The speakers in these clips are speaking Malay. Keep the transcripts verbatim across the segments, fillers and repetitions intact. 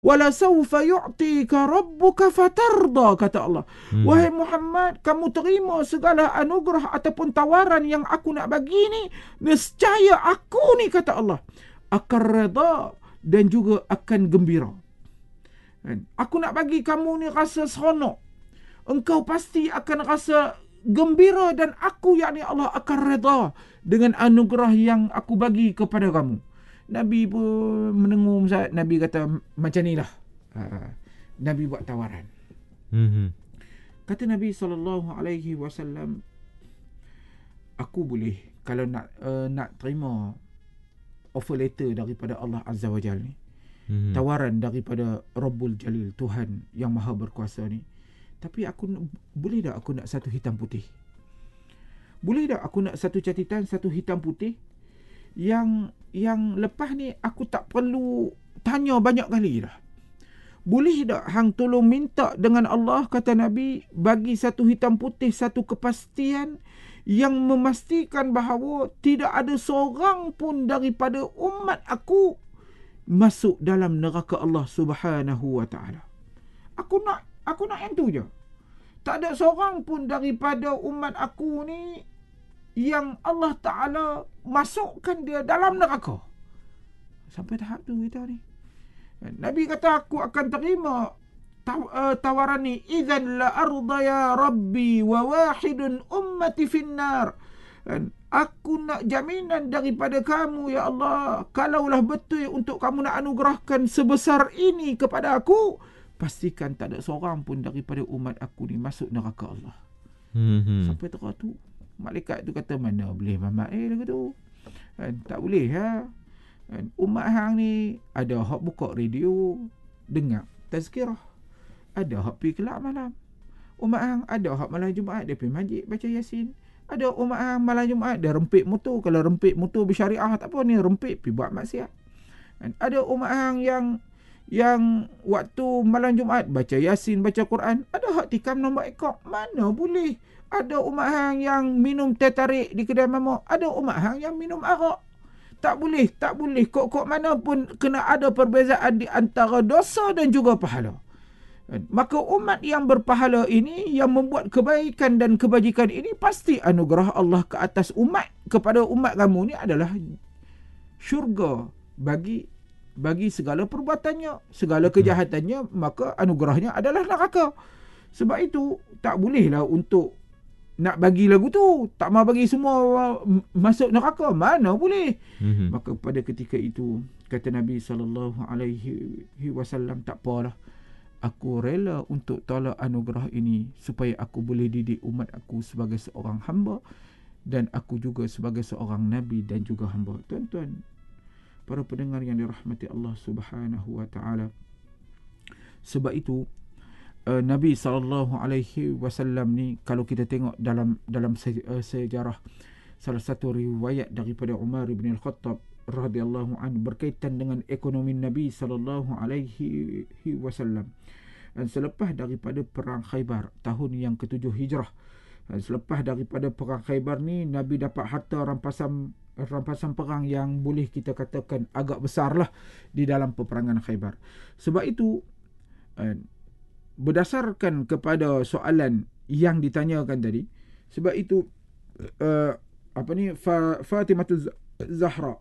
wala sawfa yu'tika rabbuka fatarda, kata Allah. Hmm. Wahai Muhammad, kamu terima segala anugerah ataupun tawaran yang aku nak bagi ni, nescaya aku ni, kata Allah, akan redha dan juga akan gembira. Aku nak bagi kamu ni rasa seronok, engkau pasti akan rasa gembira, dan aku, yakni Allah, akan redha dengan anugerah yang aku bagi kepada kamu. Nabi pun mendengung. Nabi kata macam ni lah. Uh, Nabi buat tawaran. Mm-hmm. Kata Nabi sallallahu alaihi wasallam, aku boleh kalau nak uh, nak terima offer letter daripada Allah Azza wa Jalla ni, mm-hmm. tawaran daripada Rabbul Jalil, Tuhan yang Maha Berkuasa ni. Tapi aku boleh tak aku nak satu hitam putih? Boleh tak aku nak satu catatan, satu hitam putih yang yang lepas ni aku tak perlu tanya banyak kali dah? Boleh tak hang tolong minta dengan Allah, kata Nabi, bagi satu hitam putih, satu kepastian yang memastikan bahawa tidak ada seorang pun daripada umat aku masuk dalam neraka Allah Subhanahu wa taala. Aku nak aku nak yang tu je. Tak ada seorang pun daripada umat aku ni yang Allah Ta'ala masukkan dia dalam neraka. Sampai tahap tu kita ni. Nabi kata aku akan terima taw- uh, tawaran ni. Idzan la arda ya Rabbi wa wahidun ummati finnar. Aku nak jaminan daripada kamu, ya Allah. Kalaulah betul untuk kamu nak anugerahkan sebesar ini kepada aku, pastikan tak ada seorang pun daripada umat aku ni masuk neraka Allah. Hmm. Sampai terang tu, malaikat tu kata, mana boleh Muhammad eh lagu tu. Kan, tak boleh ha. Kan, umat hang ni ada hak buka radio dengar tazkirah, ada hak pergi kelab malam. Umat hang ada hak malam Jumaat dia pergi masjid baca Yasin. Ada umat hang malam Jumaat dia rempit motor, kalau rempit motor bersyariah tak apa, ni rempit pergi buat maksiat. Kan, ada umat hang yang yang waktu malam Jumaat baca Yasin, baca Quran, ada hak tikam nombor ekor, mana boleh. Ada umat hang yang minum teh tarik di kedai mamak, ada umat hang yang minum arak. Tak boleh, tak boleh. Kok-kok mana pun kena ada perbezaan di antara dosa dan juga pahala. Maka umat yang berpahala ini, yang membuat kebaikan dan kebajikan ini, pasti anugerah Allah ke atas umat, kepada umat kamu ni adalah syurga bagi bagi segala perbuatannya, segala kejahatannya, maka anugerahnya adalah neraka. Sebab itu tak bolehlah untuk nak bagi lagu tu, tak mau bagi semua masuk neraka, mana boleh. Mm-hmm. Maka pada ketika itu kata Nabi sallallahu alaihi wasallam, tak apalah, aku rela untuk tolak anugerah ini supaya aku boleh didik umat aku sebagai seorang hamba, dan aku juga sebagai seorang nabi dan juga hamba. Tuan-tuan, para pendengar yang dirahmati Allah Subhanahu wa taala, sebab itu Uh, Nabi sallallahu alaihi wasallam ni, kalau kita tengok dalam dalam se- uh, sejarah, salah satu riwayat daripada Umar bin Al-Khattab radhiyallahu anhu berkaitan dengan ekonomi Nabi sallallahu alaihi wasallam. Dan selepas daripada perang Khaybar tahun yang ketujuh Hijrah, dan selepas daripada perang Khaybar ni, Nabi dapat harta rampasan rampasan perang yang boleh kita katakan agak besarlah di dalam peperangan Khaybar. Sebab itu uh, berdasarkan kepada soalan yang ditanyakan tadi, sebab itu uh, apa ni Fa, Fatimah Zahra,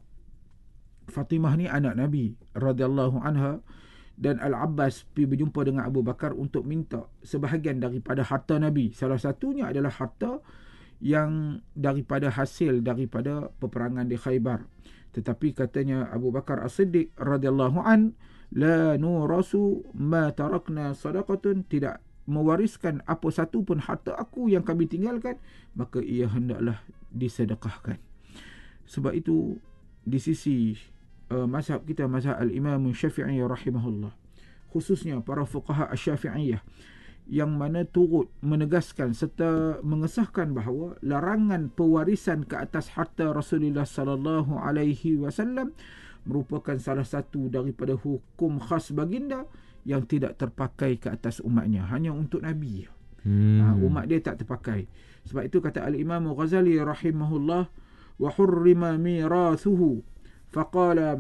Fatimah ni anak Nabi radhiyallahu anha, dan Al-Abbas pergi berjumpa dengan Abu Bakar untuk minta sebahagian daripada harta Nabi. Salah satunya adalah harta yang daripada hasil daripada peperangan di Khaybar. Tetapi katanya Abu Bakar As-Siddiq radhiyallahu an, la nurasu ma tarakna sadaqatun, tidak mewariskan apa satu pun harta aku yang kami tinggalkan, maka ia hendaklah disedekahkan. Sebab itu di sisi uh, mazhab kita, mazhab al-Imam Syafi'i rahimahullah, khususnya para fuqaha asy-Syafi'iyah, yang mana turut menegaskan serta mengesahkan bahawa larangan pewarisan ke atas harta Rasulullah sallallahu alaihi wasallam merupakan salah satu daripada hukum khas baginda yang tidak terpakai ke atas umatnya, hanya untuk Nabi. Hmm. Ha, umat dia tak terpakai. Sebab itu kata Al-Imam Ghazali rahimahullah, wa hurrima mirathuhu faqala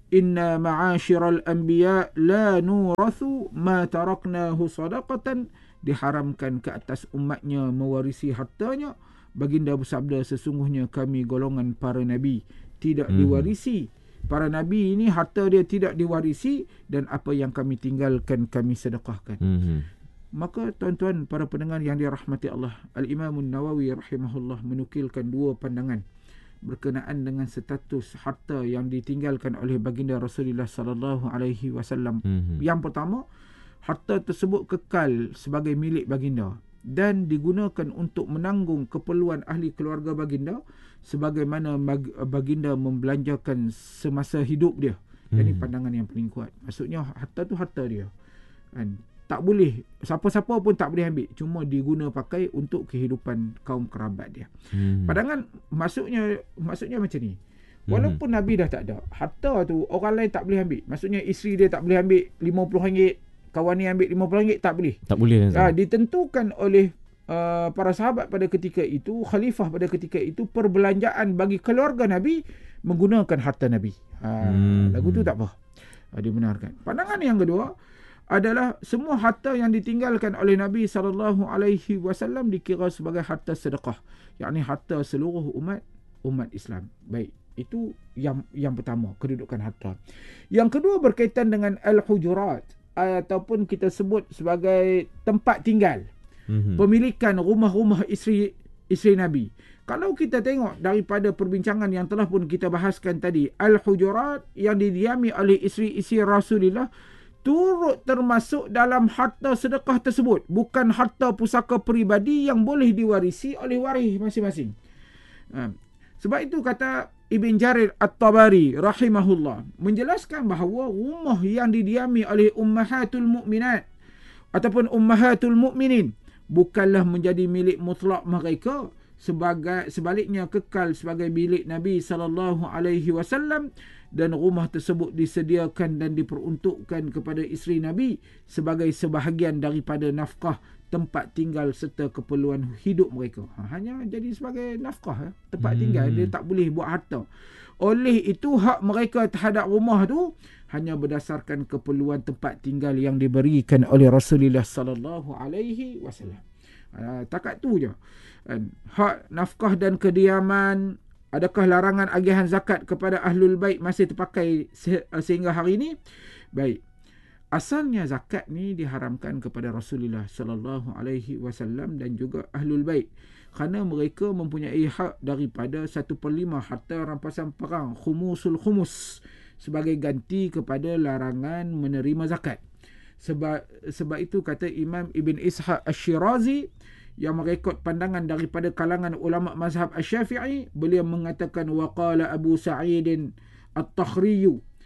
inna ma'asyiral anbiya la nurathu ma taraknahu sadaqatan, diharamkan ke atas umatnya mewarisi hartanya. Baginda bersabda, sesungguhnya kami golongan para nabi tidak hmm. diwarisi. Para nabi ini harta dia tidak diwarisi, dan apa yang kami tinggalkan kami sedekahkan. Hmm. Maka tuan-tuan para pendengar yang dirahmati Allah, Al-Imam Nawawi rahimahullah menukilkan dua pandangan berkenaan dengan status harta yang ditinggalkan oleh baginda Rasulullah sallallahu alaihi wasallam. Mm-hmm. Yang pertama, harta tersebut kekal sebagai milik baginda dan digunakan untuk menanggung keperluan ahli keluarga baginda sebagaimana baginda membelanjakan semasa hidup dia. Mm-hmm. Ini pandangan yang paling kuat. Maksudnya harta tu harta dia. Kan? Tak boleh, siapa-siapa pun tak boleh ambil. Cuma diguna pakai untuk kehidupan kaum kerabat dia. Hmm. Pandangan maksudnya maksudnya macam ni. Walaupun hmm. Nabi dah tak ada, harta tu orang lain tak boleh ambil. Maksudnya isteri dia tak boleh ambil lima puluh ringgit, kawan ni ambil lima puluh ringgit, tak boleh. Tak boleh. Ha, ditentukan oleh uh, para sahabat pada ketika itu, khalifah pada ketika itu, perbelanjaan bagi keluarga Nabi menggunakan harta Nabi. Ha, hmm. Lagu tu tak apa. Ha, dibenarkan. Pandangan yang kedua adalah semua harta yang ditinggalkan oleh Nabi sallallahu alaihi wasallam dikira sebagai harta sedekah, yakni harta seluruh umat umat Islam. Baik, itu yang yang pertama, kedudukan harta. Yang kedua berkaitan dengan al-hujurat ataupun kita sebut sebagai tempat tinggal. Mm-hmm. Pemilikan rumah-rumah isteri isteri Nabi. Kalau kita tengok daripada perbincangan yang telah pun kita bahaskan tadi, al-hujurat yang didiami oleh isteri-isteri Rasulullah turut termasuk dalam harta sedekah tersebut, bukan harta pusaka peribadi yang boleh diwarisi oleh waris masing-masing. Ha. Sebab itu kata Ibn Jarir At-Tabari rahimahullah menjelaskan bahawa rumah yang didiami oleh ummahatul mukminat ataupun ummahatul mukminin bukanlah menjadi milik mutlak mereka, sebagai sebaliknya kekal sebagai milik Nabi sallallahu alaihi wasallam, dan rumah tersebut disediakan dan diperuntukkan kepada isteri Nabi sebagai sebahagian daripada nafkah tempat tinggal serta keperluan hidup mereka. Ha, hanya jadi sebagai nafkah, ya, tempat hmm. tinggal, dia tak boleh buat harta. Oleh itu hak mereka terhadap rumah tu hanya berdasarkan keperluan tempat tinggal yang diberikan oleh Rasulullah sallallahu alaihi wasallam. Ha, takat tu je. Hak nafkah dan kediaman, adakah larangan agihan zakat kepada ahlul bait masih terpakai se- sehingga hari ini? Baik. Asalnya zakat ni diharamkan kepada Rasulullah sallallahu alaihi wasallam dan juga ahlul bait kerana mereka mempunyai hak daripada satu per lima harta rampasan perang, khumusul khumus, sebagai ganti kepada larangan menerima zakat. Sebab sebab itu kata Imam Ibn Ishaq Asy-Syirazi yang merekod pandangan daripada kalangan ulama mazhab Asy-Syafi'i, beliau mengatakan waqala Abu Sa'id At-Takhri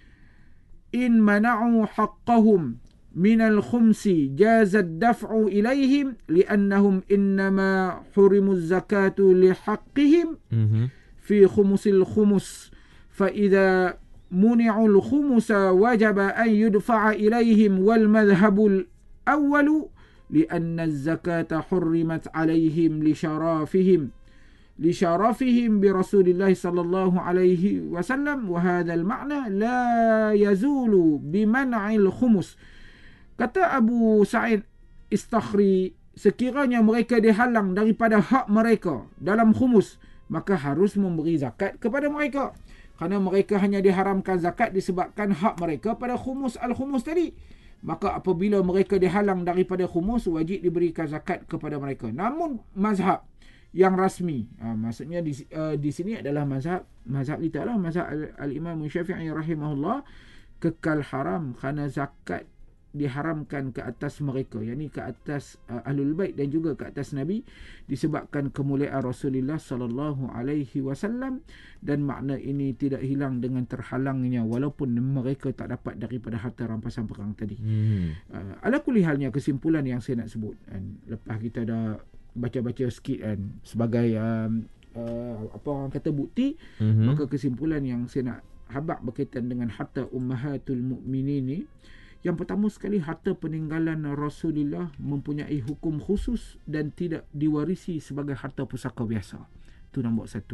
in mana'u haqqahum min al-khumsi jaza ad-daf'u ilayhim li'annahum innama hurimu az-zakatu li haqqihim fi khumusil khumus fa idza muni'u al-khumusa wajaba an yudfa'a ilayhim wal madhhabul awwalu لأن الزكاة حرمت عليهم لشرافهم لشرفهم برسول الله صلى الله عليه وسلم وهذا المعنى لا يزول بمنع الخمس. Kata Abu Sa'id Istakhri, sekiranya mereka dihalang daripada hak mereka dalam khumus, maka harus memberi zakat kepada mereka. Kerana mereka hanya diharamkan zakat disebabkan hak mereka pada khumus al-khumus tadi. Maka apabila mereka dihalang daripada khumus, wajib diberikan zakat kepada mereka. Namun mazhab yang rasmi, ha, maksudnya di, uh, di sini adalah mazhab mazhab kita lah, mazhab al-Imam Syafi'i rahimahullah, kekal haram kerana zakat diharamkan ke atas mereka, yakni ke atas uh, ahlul bait dan juga ke atas Nabi, disebabkan kemuliaan Rasulullah sallallahu alaihi wasallam, dan makna ini tidak hilang dengan terhalangnya walaupun mereka tak dapat daripada harta rampasan perang tadi. Hmm. Uh, ala kulli halnya, kesimpulan yang saya nak sebut kan, lepas kita dah baca-baca sikit kan sebagai um, uh, apa orang kata bukti, hmm. maka kesimpulan yang saya nak habaq berkaitan dengan harta ummahatul mukminin ni, yang pertama sekali, harta peninggalan Rasulullah mempunyai hukum khusus dan tidak diwarisi sebagai harta pusaka biasa. Itu nombor satu.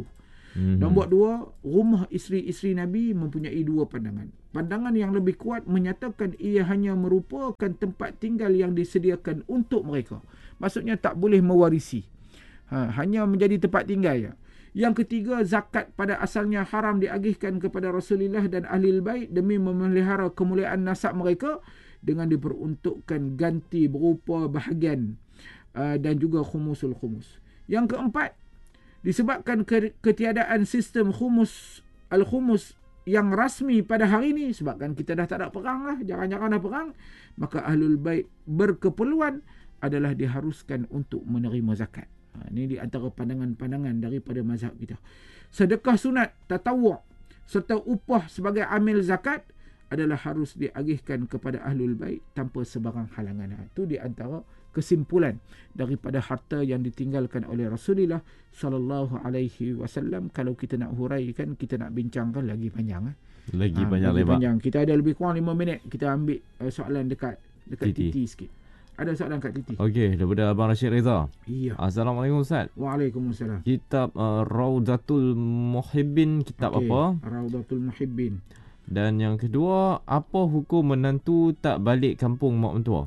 Mm-hmm. Nombor dua, rumah isteri-isteri Nabi mempunyai dua pandangan. Pandangan yang lebih kuat menyatakan ia hanya merupakan tempat tinggal yang disediakan untuk mereka. Maksudnya tak boleh mewarisi. Ha, hanya menjadi tempat tinggal ya. Yang ketiga, zakat pada asalnya haram diagihkan kepada Rasulullah dan Ahlul Bait demi memelihara kemuliaan nasab mereka dengan diperuntukkan ganti berupa bahagian uh, dan juga khumusul khumus. Yang keempat, disebabkan ketiadaan sistem khumus al-khumus yang rasmi pada hari ini, sebabkan kita dah tak ada perang lah, jarang-jarang dah perang, maka Ahlul Bait berkeperluan adalah diharuskan untuk menerima zakat. Ha, ini di antara pandangan-pandangan daripada mazhab kita. Sedekah sunat, tatawwu' serta upah sebagai amil zakat adalah harus diagihkan kepada Ahlul Bait tanpa sebarang halangan. Ha, itu di antara kesimpulan daripada harta yang ditinggalkan oleh Rasulullah sallallahu alaihi wasallam. Kalau kita nak huraikan, kita nak bincangkan lagi panjang eh. Lagi ha, banyak lagi lebar. panjang. Kita ada lebih kurang lima minit. Kita ambil uh, soalan dekat dekat Titi. Titi sikit. Ada soalan kat Titi. Okey, daripada Abang Rashid Reza. Iya. Assalamualaikum Ustaz. Waalaikumsalam. Kitab uh, Raudatul Muhibbin, kitab okay. apa? Raudatul Muhibbin. Dan yang kedua, apa hukum menantu tak balik kampung mak mentua?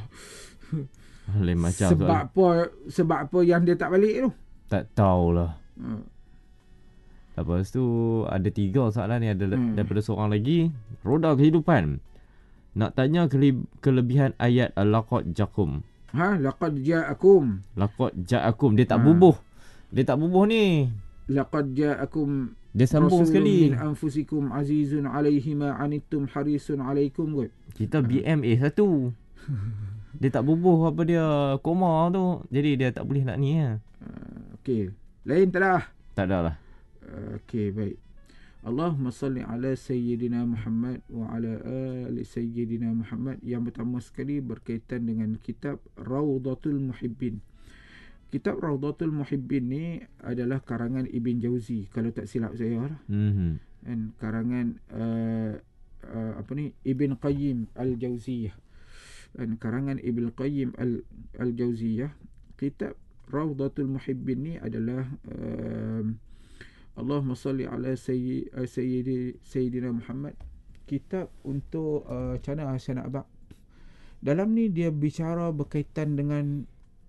Lain macam sebab soal. apa sebab apa yang dia tak balik tu? Tak tahulah. Hmm. Lepas tu ada tiga soalan ni, ada Hmm. daripada seorang lagi. Roda kehidupan. Nak tanya kele- kelebihan ayat laqad ja'akum. Ha, laqad ja'akum. Laqad ja'akum, dia tak Ha. bubuh. Dia tak bubuh ni. Laqad ja'akum Dia sambung sekali. min anfusikum azizun alaihi ma anittum harisun alaikum kot. Kita B M A satu. Dia tak bubuh apa dia, koma tu. Jadi dia tak boleh nak ni ya. Uh, Okey. Lain tak dah? Tak ada lah. Uh, Okey, baik. Allahumma salli ala Sayyidina Muhammad wa ala ali Sayyidina Muhammad. Yang pertama sekali berkaitan dengan kitab Raudatul Muhibbin. Kitab Raudatul Muhibbin ni adalah karangan Ibn Jauzi, kalau tak silap saya lah. Mhm. Dan karangan uh, uh, apa ni, Ibn Qayyim Al-Jauziyah. Dan karangan Ibn Qayyim Al- Al-Jauziyah, kitab Raudatul Muhibbin ni adalah uh, Allahumma salli ala sayyi, uh, sayyidi, Sayyidina Muhammad. Kitab untuk uh, macam mana saya nak abang, dalam ni dia bicara berkaitan dengan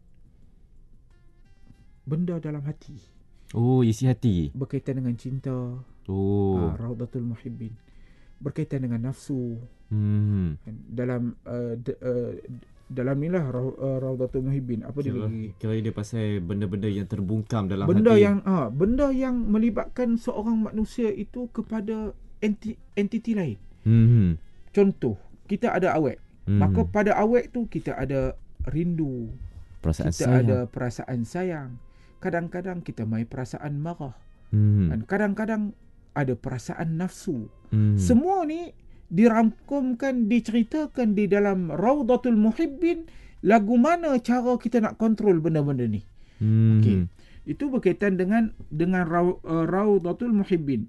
benda dalam hati, Oh, isi hati. berkaitan dengan cinta. Oh. uh, Raudatul Muhibbin berkaitan dengan nafsu. Hmm. Dalam uh, d- uh, dalam ni lah Ra- uh, Raudatul Muhibbin. Apa dia Kira, bagi? kira dia pasal benda-benda yang terbungkam dalam Benda hati. yang ah, benda yang melibatkan seorang manusia itu kepada enti, entiti lain. Mhm. Contoh, kita ada awet. Mhm. Maka pada awet tu kita ada rindu, perasaan kita sayang. ada perasaan sayang. Kadang-kadang kita mai perasaan marah. Mhm. Dan kadang-kadang ada perasaan nafsu. Mhm. Semua ni dirangkumkan, diceritakan di dalam Raudatul Muhibbin. Lagu mana cara kita nak kontrol benda-benda ni. Mhm. Okey. Itu berkaitan dengan dengan Rau, uh, Raudatul Muhibbin.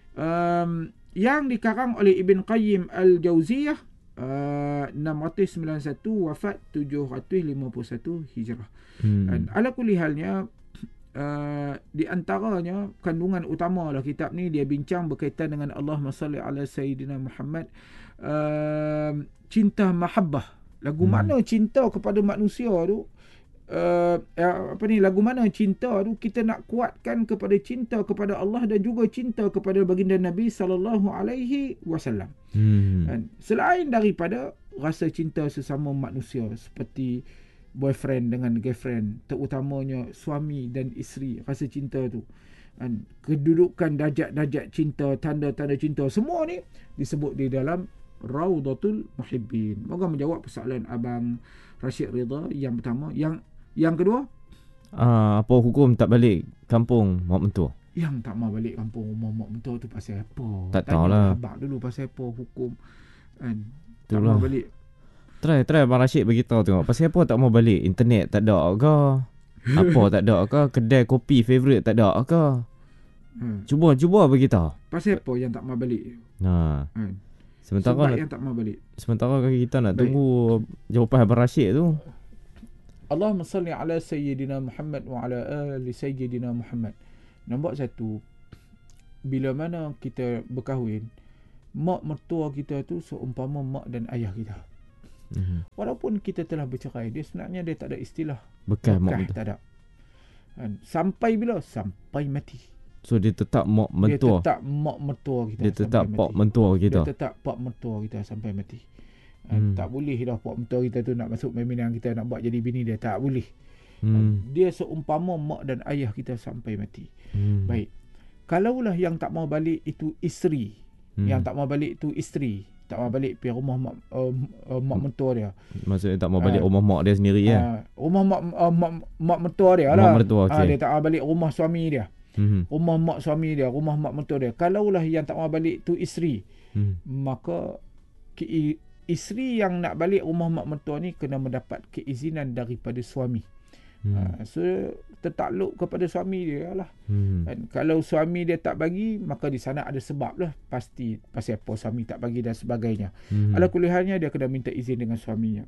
Um, yang dikarang oleh Ibn Qayyim Al-Jauziyah, uh, enam ratus sembilan puluh satu, wafat tujuh ratus lima puluh satu Hijrah. Mhm. Dan ala kulli halnya, Uh, di antaranya kandungan utama lah kitab ni, dia bincang berkaitan dengan Allahumma salli ala Sayyidina Muhammad, uh, cinta mahabbah. Lagu Hmm. mana cinta kepada manusia tu, uh, apa ni, lagu mana cinta tu kita nak kuatkan kepada cinta kepada Allah dan juga cinta kepada baginda Nabi sallallahu alaihi wasallam. Mhm. Dan selain daripada rasa cinta sesama manusia seperti boyfriend dengan girlfriend, terutamanya suami dan isteri, rasa cinta tu, dan kedudukan darjat-darjat cinta, tanda-tanda cinta, semua ni disebut di dalam Raudatul Muhibbin. Moga menjawab persoalan Abang Rashid Reza yang pertama. Yang yang kedua, Ah, apa hukum tak balik kampung mak mentua? yang tak mau balik kampung rumah mak mentua tu pasal apa? Tak Tanya tahulah. abang dulu pasal apa hukum, kan? Tak Itulah. mau balik. Try try Abang Rashid beritahu tengok. Pasal apa tak mau balik? Internet tak ada ke? Apa tak ada ke? Kedai kopi favourite tak ada ke? Hmm. Cuba cuba beritahu. Pasal apa yang tak mau balik? Nah, Kan? sementara Sebab nak, yang tak mau balik. sementara kita nak Baik. tunggu jawapan Abang Rashid tu. Allahumma salli ala Sayyidina Muhammad wa ala ali Sayyidina Muhammad. Nombor satu, bila mana kita berkahwin, mak mertua kita tu seumpama mak dan ayah kita. Mm-hmm. Walaupun kita telah bercerai, dia sebenarnya dia tak ada istilah bekas mak, tak ada. Sampai bila? Sampai mati. So dia tetap mak mentua. Dia tetap mak mertua kita. Dia tetap pak mentua kita. Dia tetap pak mertua kita sampai mati. Hmm. Tak boleh dah pak mertua kita tu nak masuk meminang kita, nak buat jadi bini dia, tak boleh. Hmm. Dia seumpama mak dan ayah kita sampai mati. Hmm. Baik. Kalaulah yang tak mau balik itu isteri, hmm. yang tak mau balik itu isteri, tak mau balik pergi rumah mak, uh, uh, mak mentua dia. Maksudnya tak mau balik uh, rumah mak dia sendiri ya? Uh, rumah mak, uh, mak mak mentua dia lah. Mak mentua, okay. uh, dia tak mau balik rumah suami dia. Hmm. Rumah mak suami dia, rumah mak mentua dia. Kalaulah yang tak mau balik tu isteri, hmm. maka ke, isteri yang nak balik rumah mak mentua ni kena mendapat keizinan daripada suami. Hmm. Uh, so tertakluk kepada suami dia lah. Hmm. Dan kalau suami dia tak bagi, maka di sana ada sebab lah. Pasti pasal apa suami tak bagi dan sebagainya. Hmm. Ala kulihannya dia kena minta izin dengan suaminya.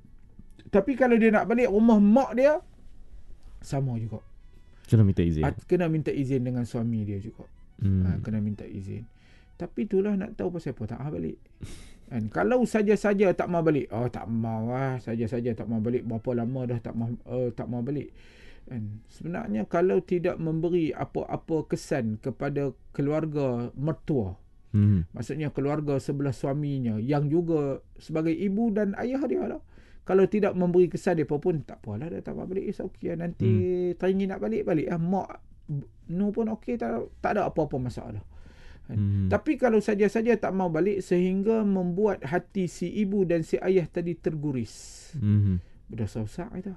Tapi kalau dia nak balik rumah mak dia, sama juga. Kena minta izin. Kena minta izin dengan suami dia juga. Hmm. Ha, kena minta izin. Tapi itulah nak tahu pasal apa tak balik. Dan kalau saja-saja tak mau balik, oh tak mau lah, saja-saja tak mau balik, berapa lama dah tak mau uh, tak mau balik. Dan sebenarnya kalau tidak memberi apa-apa kesan kepada keluarga mertua, hmm. maksudnya keluarga sebelah suaminya yang juga sebagai ibu dan ayah dia lah. Kalau tidak memberi kesan dia pun tak apalah, dah tak mau balik, is okey, nanti hmm. teringin nak balik balik ah, mak no pun okey, tak, tak ada apa-apa masalah. Hmm. Tapi kalau saja-saja tak mau balik sehingga membuat hati si ibu dan si ayah tadi terguris, hmm. berdosa-dosa itu.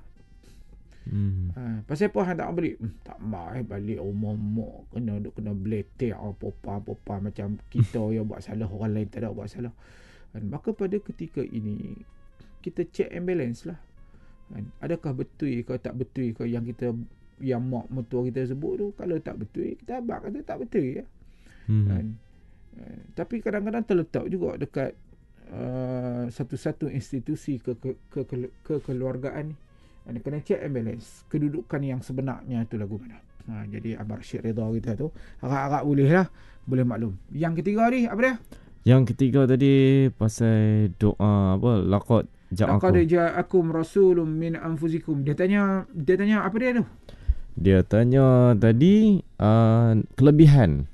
Hmm. Ha, pasal apa hang tak mau balik? Hmm, tak mau eh, balik rumah mak kena kena beletek apa-apa apa-apa macam kita yang buat salah, orang lain tak ada buat salah. Dan maka pada ketika ini kita check and balance lah. Dan adakah betul ke tak betul ke yang kita yang mak mertua kita sebut tu? Kalau tak betul, kita abang kata tak betul ya. Hmm. Dan, uh, tapi kadang-kadang terletak juga dekat uh, satu-satu institusi ke, ke, ke, ke, kekeluargaan ni. Dan kena check and balance kedudukan yang sebenarnya tu lagu mana. Ha, jadi Abang Rashid Ridha kita tu harap-harap boleh lah, boleh maklum. Yang ketiga ni apa dia? Yang ketiga tadi pasal doa apa? Laqad ja'akum. Laqad ja'akum rasulun min anfusikum. Dia tanya dia tanya apa dia tu? Dia tanya tadi uh, kelebihan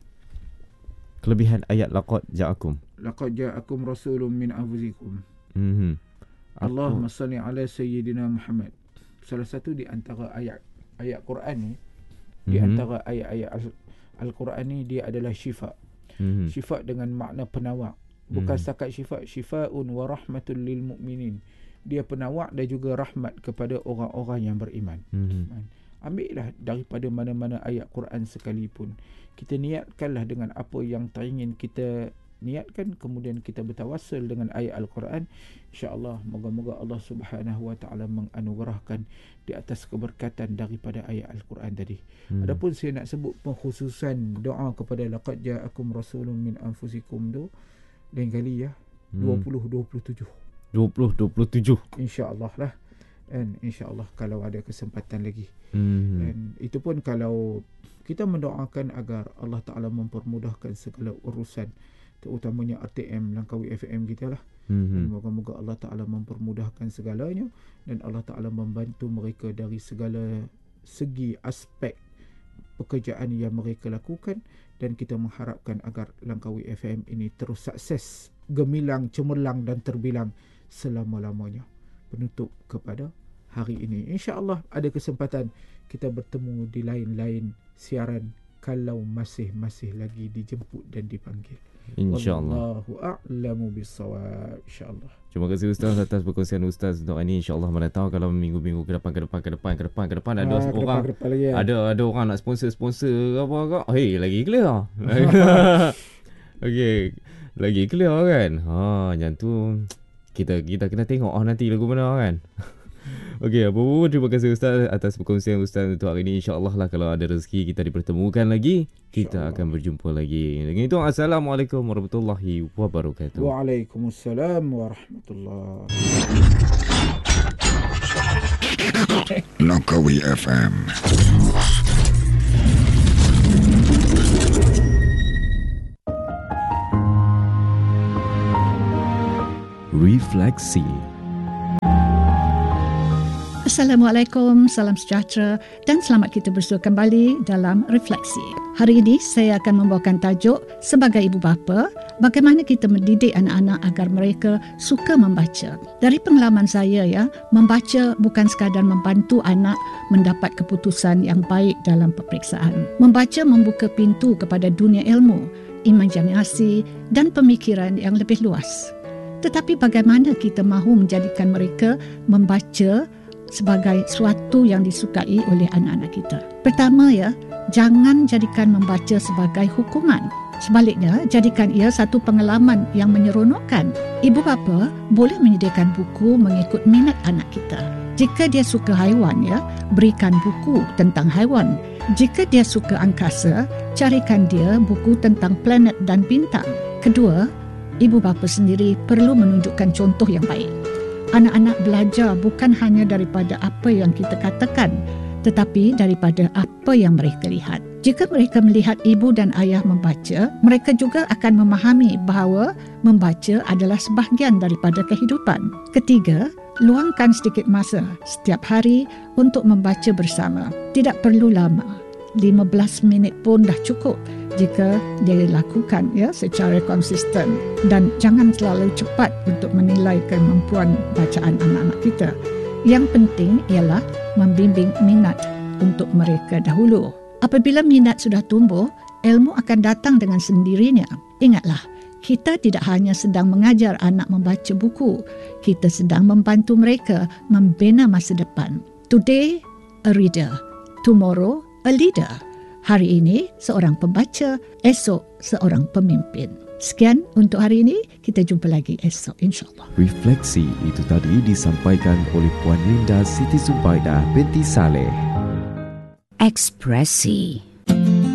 Kelebihan ayat laqad ja'akum. Laqad ja'akum rasulun min anfusikum. Mhm. Allahumma salli ala sayyidina Muhammad. Salah satu di antara ayat ayat Quran ni, mm-hmm. di antara ayat-ayat Al-Quran ni, dia adalah syifa. Mm-hmm. Syifa dengan makna penawar. Bukan mm-hmm. setakat syifa, syifaun wa rahmatul lil mu'minin. Dia penawar dan juga rahmat kepada orang-orang yang beriman. Mm-hmm. Ambillah daripada mana-mana ayat Quran sekalipun. Kita niatkanlah dengan apa yang teringin kita niatkan, kemudian kita bertawassul dengan ayat Al-Quran. InsyaAllah moga-moga Allah Subhanahu Wa Taala menganugerahkan di atas keberkatan daripada ayat Al-Quran tadi. Hmm. Adapun saya nak sebut pengkhususan doa kepada laqad ja'akum rasulun min anfusikum tu lain kali ya. hmm. dua puluh dua puluh tujuh dua puluh dua puluh tujuh insya-Allah lah. Dan insya-Allah kalau ada kesempatan lagi. Hmm. Dan itu pun kalau kita mendoakan agar Allah Taala mempermudahkan segala urusan, terutamanya R T M Langkawi F M kita lah. Mm-hmm. Dan moga-moga Allah Ta'ala mempermudahkan segalanya dan Allah Ta'ala membantu mereka dari segala segi aspek pekerjaan yang mereka lakukan, dan kita mengharapkan agar Langkawi F M ini terus sukses, gemilang, cemerlang dan terbilang selama-lamanya. Penutup kepada hari ini, insya-Allah ada kesempatan kita bertemu di lain-lain siaran kalau masih-masih lagi dijemput dan dipanggil. InsyaAllah. Wallahu a'lamu bissawab. InsyaAllah. Terima kasih Ustaz atas perkongsian Ustaz untuk ini. InsyaAllah mana tahu kalau minggu-minggu ke depan, ke depan, ke depan, ke depan, ke depan ada ha, orang ke depan lagi, ya. ada ada orang nak sponsor-sponsor apa agak. Hei, lagi clear. Okey, lagi clear kan. Ha, macam tu kita kita kena tengok oh, nanti lagu mana kan. Okey, apa pun terima kasih Ustaz atas perkongsian Ustaz untuk hari ini. InsyaAllah lah kalau ada rezeki kita dipertemukan lagi, kita akan berjumpa lagi. Dengan itu, Assalamualaikum warahmatullahi wabarakatuh. Waalaikumsalam warahmatullahi wabarakatuh. Langkawi F M. Refleksi. Assalamualaikum, salam sejahtera dan selamat kita bersua kembali dalam Refleksi. Hari ini saya akan membawakan tajuk sebagai ibu bapa, bagaimana kita mendidik anak-anak agar mereka suka membaca. Dari pengalaman saya ya, membaca bukan sekadar membantu anak mendapat keputusan yang baik dalam peperiksaan. Membaca membuka pintu kepada dunia ilmu, imajinasi dan pemikiran yang lebih luas. Tetapi bagaimana kita mahu menjadikan mereka membaca sebagai suatu yang disukai oleh anak-anak kita? Pertama ya, jangan jadikan membaca sebagai hukuman. Sebaliknya, jadikan ia satu pengalaman yang menyeronokkan. Ibu bapa boleh menyediakan buku mengikut minat anak kita. Jika dia suka haiwan ya, berikan buku tentang haiwan. Jika dia suka angkasa, carikan dia buku tentang planet dan bintang. Kedua, ibu bapa sendiri perlu menunjukkan contoh yang baik. Anak-anak belajar bukan hanya daripada apa yang kita katakan, tetapi daripada apa yang mereka lihat. Jika mereka melihat ibu dan ayah membaca, mereka juga akan memahami bahawa membaca adalah sebahagian daripada kehidupan. Ketiga, luangkan sedikit masa setiap hari untuk membaca bersama. Tidak perlu lama, lima belas minit pun dah cukup jika dia dilakukan ya secara konsisten, dan jangan terlalu cepat untuk menilai kemampuan bacaan anak-anak kita. Yang penting ialah membimbing minat untuk mereka dahulu. Apabila minat sudah tumbuh, ilmu akan datang dengan sendirinya. Ingatlah, kita tidak hanya sedang mengajar anak membaca buku, kita sedang membantu mereka membina masa depan. Today, a reader. Tomorrow, a leader. Hari ini, seorang pembaca. Esok, seorang pemimpin. Sekian untuk hari ini. Kita jumpa lagi esok, insyaAllah. Refleksi itu tadi disampaikan oleh Puan Linda Siti Zubaida binti Saleh. Ekspresi.